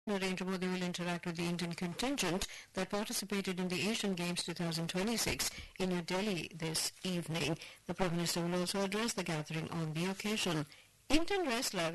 Narendra Modi will interact with the Indian contingent that participated in the Asian Games 2026 in New Delhi this evening. The Prime Minister will also address the gathering on the occasion. Indian wrestler